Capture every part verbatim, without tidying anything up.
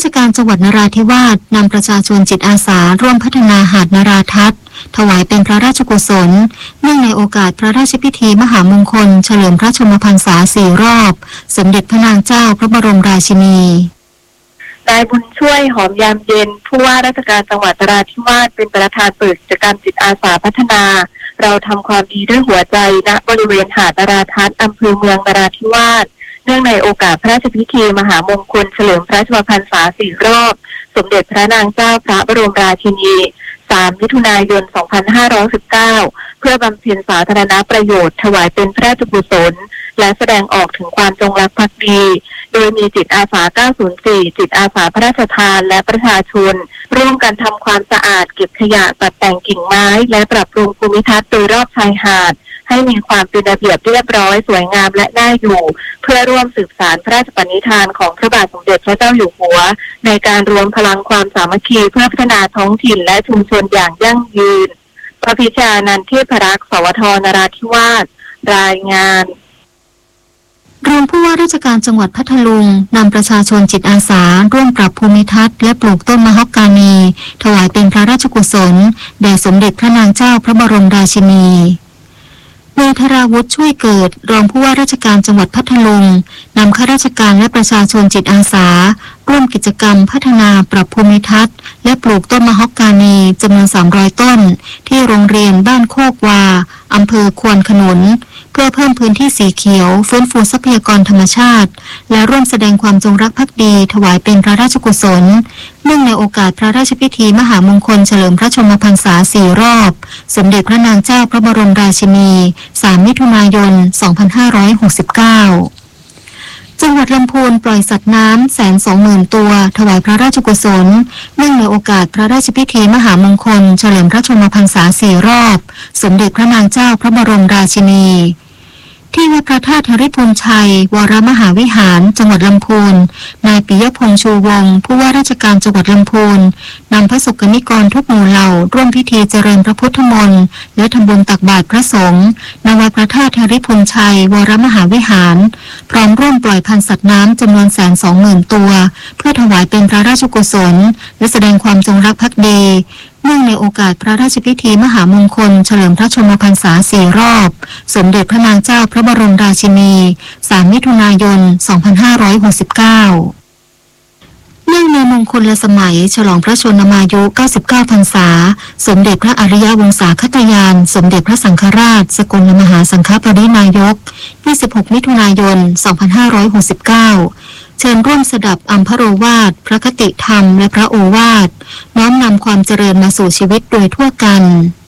ชการจังหวัดนราธิวาสนำประชาชนจิตอาสาร่วมพัฒนาหาดนราทัศน์ถวายเป็นพระราชกุศลเนื่องในโอกาสพระราชพิธีมหามงคลเฉลิมพระชนมพรรษาสี่รอบสมเด็จพระนางเจ้าพระบรมราชินีนายบุญช่วยหอมยามเย็นผู้ว่าราชการจังหวัดนราธิวาสเป็นประธานเปิดกิจกรรมจิตอาสาพัฒนาเราทำความดีด้วยหัวใจณบริเวณหาดนราทัศน์อำเภอเมืองนราธิวาสเนื่องในโอกาสพระราชพิธีมหามงคลเฉลิมพระชนมพรรษาสี่รอบสมเด็จพระนางเจ้าพระบรมราชินีสามมิถุนายนสองพันห้าร้อยสิบเก้าเพื่อบำเพ็ญสาธารณประโยชน์ถวายเป็นพระราชกุศลและแสดงออกถึงความจงรักภักดีโดยมีจิตอาสาเก้าศูนย์สี่จิตอาสาพระราชทานและประชาชนร่วมกันทำความสะอาดเก็บขยะตัดแต่งกิ่งไม้และปรับปรุงภูมิทัศน์โดยรอบชายหาดให้มีความเป็นระเบียบเรียบร้อยสวยงามและน่าอยู่เพื่อร่วมสืบสานพระราชปณิธานของพระบาทสมเด็จพระเจ้าอยู่หัวในการรวมพลังความสามัคคีเพื่อพัฒนาท้องถิ่นและชุมชนอย่างยั่งยืนประพิชานันท์ เทพรักษ์ สวท นราธิวาสรายงานรองผู้ว่าราชการจังหวัดพัทลุงนำประชาชนจิตอาสาร่วมปรับภูมิทัศน์และปลูกต้นมะฮอกกานีถวายเป็นพระราชกุศลแด่สมเด็จพระนางเจ้าพระบรมราชินีนายธราวุฒิช่วยเกิดรองผู้ว่าราชการจังหวัดพัทลุงนำข้าราชการและประชาชนจิตอาสาร่วมกิจกรรมพัฒนาปรับภูมิทัศน์และปลูกต้นมะฮอกกานีจำนวนสามร้อยต้นที่โรงเรียนบ้านโคกวาอำเภอควนขนุนเพื่อเพิ่มพื้นที่สีเขียวฟื้นฟูทรัพยากรธรรมชาติและร่วมแสดงความจงรักภักดีถวายเป็นพระราชกุศลเนื่องในโอกาสพระราชพิธีมหามงคลเฉลิมพระชนมพรรษาสี่รอบสมเด็จพระนางเจ้าพระบรมราชินีสามมิถุนายนสองพันห้าร้อยหกสิบเก้าจังหวัดลำพูนปล่อยสัตว์น้ำแสนสองหมื่นตัวถวายพระราชกุศลเนื่องในโอกาสพระราชพิธีมหามงคลเฉลิมพระชนมพรรษาสี่รอบสมเด็จพระนางเจ้าพระบรมราชินีที่วัดพระธาตุธริพุนชัยวรมหาวิหารจังหวัดลำพูนนายปิยพงษ์ชูวงศ์ผู้ว่าราชการจังหวัดลำพูนนำพระสงฆ์นิกรทุกหมู่เหล่าร่วมพิธีเจริญพระพุทธมนต์และทำบุญตักบาตรพระสงฆ์ณวัดพระธาตุธริพุนชัยวรมหาวิหารพร้อมร่วมปล่อยพันธุ์สัตว์น้ำจำนวนแสนสองหมื่นตัวเพื่อถวายเป็นพระราชกุศลและแสดงความจงรักภักดีเนื่องในโอกาสพระราชพิธีมหามงคลเฉลิมพระชนมพรรษาสี่รอบสมเด็จพระนางเจ้าพระบรมราชินีสามมิถุนายนสองพันห้าร้อยหกสิบเก้าเนื่องในมงคลสมัยฉลองพระชนมายุเก้าสิบเก้าพรรษาสมเด็จพระอริยวงศาคตยานสมเด็จพระสังฆราชสกลมหาสังฆปรินายกยี่สิบหกมิถุนายนสองพันห้าร้อยหกสิบเก้าเชิญร่วมสดับอัมพโรวาทพระคติธรรมและพระโอวาทน้อมนำความเจริญมาสู่ชีวิตโดยทั่วกัน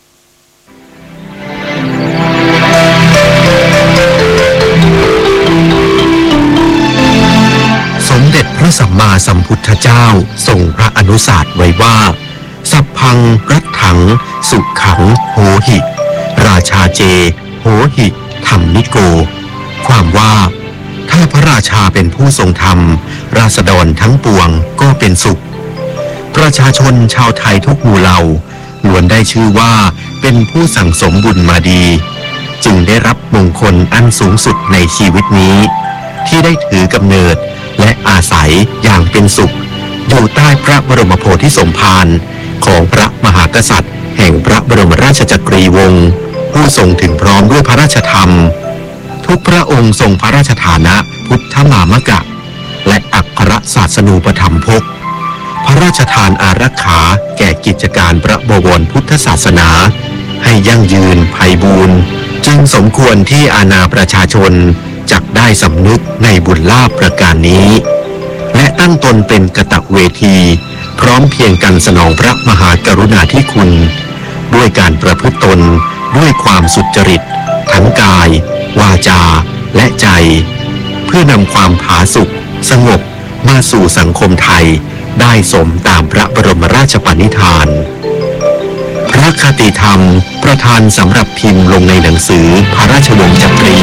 สมเด็จพระสัมมาสัมพุทธเจ้าทรงพระอนุสาสน์ไว้ว่าสัพพังรัตถังสุขังโหหิราชาเจโหหิธรรมิโกความว่าถ้าพระราชาเป็นผู้ทรงธรรมราษฎรทั้งปวงก็เป็นสุขประชาชนชาวไทยทุกหมู่เหล่าล้วนได้ชื่อว่าเป็นผู้สั่งสมบุญมาดีจึงได้รับมงคลอันสูงสุดในชีวิตนี้ที่ได้ถือกำเนิดและอาศัยอย่างเป็นสุขอยู่ใต้พระบรมโพธิสมภารของพระมหากษัตริย์แห่งพระบรมราชจักรีวงศ์ผู้ทรงถึงพร้อมด้วยพระราชธรรมทุกพระองค์ทรงพระราชฐานะพุทธมามกะและอัครศาสนูปถัมภกพระราชทานอารักขาแก่กิจการพระบวรพุทธศาสนาให้ยั่งยืนไพบูรย์จึงสมควรที่อาณาประชาชนจักได้สำนึกในบุญลาภประการนี้และตั้งตนเป็นกตเวทีพร้อมเพียงกันสนองพระมหากรุณาธิคุณด้วยการประพฤติตนด้วยความสุจริตทั้งกายวาจาและใจเพื่อนำความผาสุกสงบมาสู่สังคมไทยได้สมตามพระบรมราชปณิธานพระคติธรรมประทานสำหรับพิมพ์ลงในหนังสือพระราชวงศ์จักรี